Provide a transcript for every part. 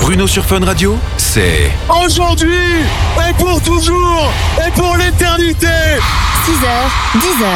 Bruno sur Fun Radio, c'est aujourd'hui et pour toujours et pour l'éternité. 6h, 10h.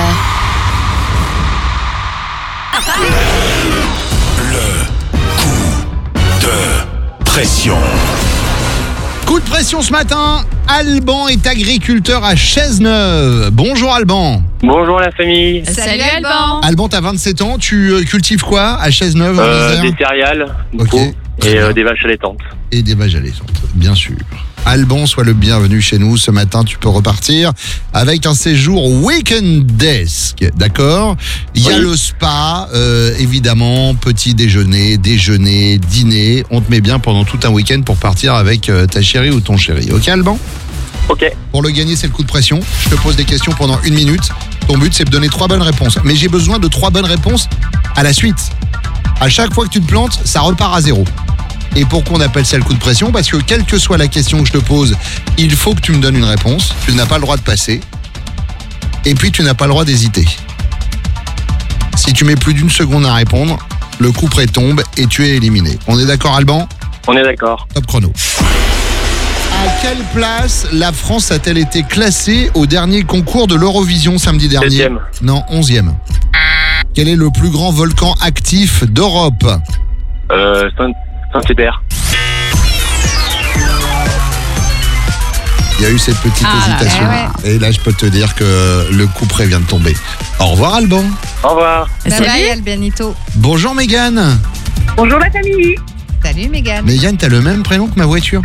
le coup de pression. Coup de pression ce matin, Alban est agriculteur à Chaiseneuve. Bonjour Alban. Bonjour la famille. Salut Alban. Alban, t'as 27 ans, tu cultives quoi à Chaiseneuve en Isère? Des céréales, Ok, très et bien. des vaches allaitantes. Et des vaches allaitantes, bien sûr. Alban, sois le bienvenu chez nous. Ce matin, tu peux repartir avec un séjour Weekend Desk, d'accord? Il y a Oui. le spa, évidemment, petit déjeuner, dîner. On te met bien pendant tout un week-end pour partir avec ta chérie ou ton chéri. Ok, Alban? Ok, Pour le gagner, c'est le coup de pression. Je te pose des questions pendant 1 minute. Ton but, c'est de donner 3 bonnes réponses. Mais j'ai besoin de 3 bonnes réponses à la suite. À chaque fois que tu te plantes, ça repart à 0. Et pourquoi on appelle ça le coup de pression? Parce que quelle que soit la question que je te pose, il faut que tu me donnes une réponse. Tu n'as pas le droit de passer. Et puis, tu n'as pas le droit d'hésiter. Si tu mets plus d'1 seconde à répondre, le coup près tombe et tu es éliminé. On est d'accord, Alban? on est d'accord. Top chrono. À quelle place la France a-t-elle été classée au dernier concours de l'Eurovision samedi dernier? 7e. Non, 11e. Quel est le plus grand volcan actif d'Europe? Saint-Hubert. Il y a eu cette petite hésitation. Et là, je peux te dire que le coup près vient de tomber. Au revoir, Alban. Au revoir. Salut Albanito. Bonjour, Mégane. Bonjour la famille. Salut Mégane. Mégane, t'as le même prénom que ma voiture.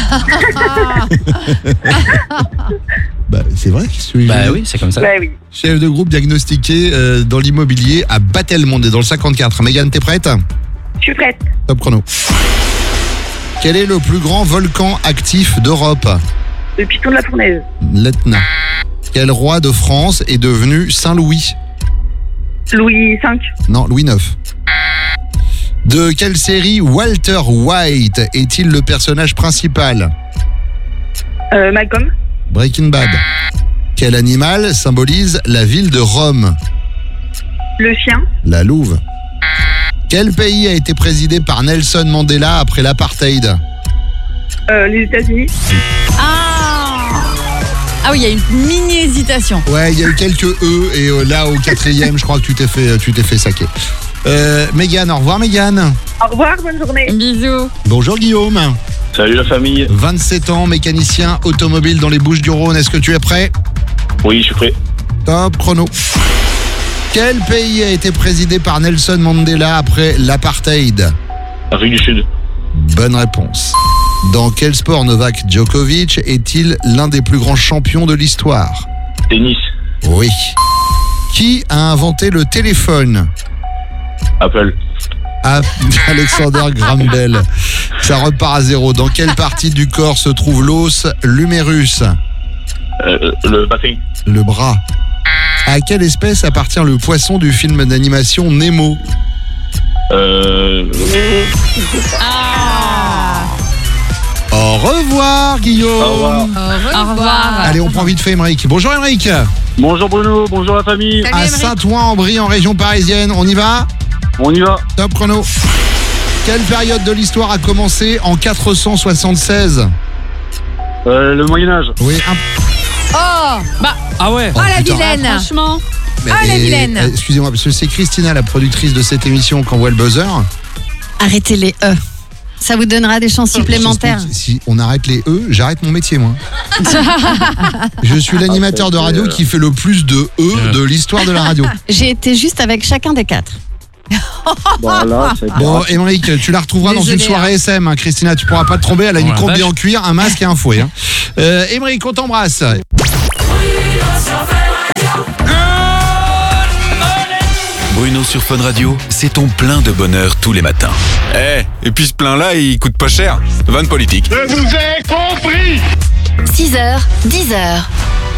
Bah, c'est vrai qu'est-ce que je dis? Oui, c'est comme ça. Bah oui. Chef de groupe diagnostiqué dans l'immobilier à Battelmonde et dans le 54. Mégane, t'es prête? Je suis prête. Top chrono. Quel est le plus grand volcan actif d'Europe? Le piton de la fournaise. L'Etna. Quel roi de France est devenu Saint-Louis? Louis V. Non, Louis IX. De quelle série Walter White est-il le personnage principal? Malcolm. Breaking Bad. Quel animal symbolise la ville de Rome? Le chien. La louve. Quel pays a été présidé par Nelson Mandela après l'apartheid? Les États-Unis. Ah oui, il y a une mini hésitation. Ouais, il y a eu quelques E et là au 4e, je crois que tu t'es fait saquer. Mégane, au revoir Mégane. Au revoir, bonne journée. Bisous. Bonjour Guillaume. Salut la famille. 27 ans, mécanicien automobile dans les Bouches-du-Rhône. Est-ce que tu es prêt? Oui, je suis prêt. Top chrono. Quel pays a été présidé par Nelson Mandela après l'apartheid? Afrique du Sud. Bonne réponse. Dans quel sport Novak Djokovic est-il l'un des plus grands champions de l'histoire? Tennis. Oui. Qui a inventé le téléphone? Apple. Alexander Graham Bell. Ça repart à 0. Dans quelle partie du corps se trouve l'os, l'humérus? Le bassin. Le bras. À quelle espèce appartient le poisson du film d'animation Nemo? Au revoir Guillaume. Au revoir. Au revoir. Allez, on prend vite fait Émeric. Bonjour Émeric. Bonjour Bruno, bonjour la famille. Salut, À Émeric. Saint-Ouen-en-Brie en région parisienne. On y va? On y va. Top chrono. Quelle période de l'histoire a commencé en 476? Le Moyen-Âge. Oui, Oh, bah, Ah ouais. oh la putain. vilaine. Franchement. mais- Ah, la vilaine. Excusez-moi, parce que c'est Christina, la productrice de cette émission, qui envoie le buzzer. Arrêtez les E. Ça vous donnera des chances supplémentaires. J'explique, si on arrête les E, j'arrête mon métier, moi. Je suis l'animateur de radio qui fait le plus de E de l'histoire de la radio. J'ai été juste avec chacun des 4. Voilà, c'est Bon, Émeric, tu la retrouveras dans une Désolée, soirée SM, hein, Christina, tu pourras pas te tromper, elle a une la combi vache. en cuir, un masque et un fouet. Hein. Émeric, on t'embrasse. Bruno sur Fun Radio, c'est ton plein de bonheur tous les matins. Et puis ce plein-là, il coûte pas cher. Vanne politique. 6h, 10h.